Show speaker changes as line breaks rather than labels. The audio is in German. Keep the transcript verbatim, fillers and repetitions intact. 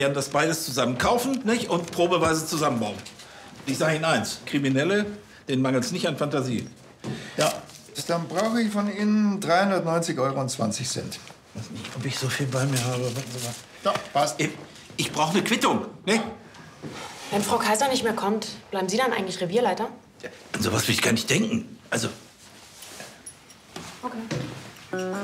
werden das beides zusammen kaufen, nicht? Und probeweise zusammenbauen. Ich sage Ihnen eins, Kriminelle, denen mangelt es nicht an Fantasie. Ja.
Dann brauche ich von Ihnen dreihundertneunzig Euro und zwanzig Cent.
Ich weiß nicht, ob ich so viel bei mir habe. Warten Sie mal.
Ja, passt.
Ich, ich brauche eine Quittung, ne?
Wenn Frau Kaiser nicht mehr kommt, bleiben Sie dann eigentlich Revierleiter?
Ja, an sowas will ich gar nicht denken. Also...
Okay.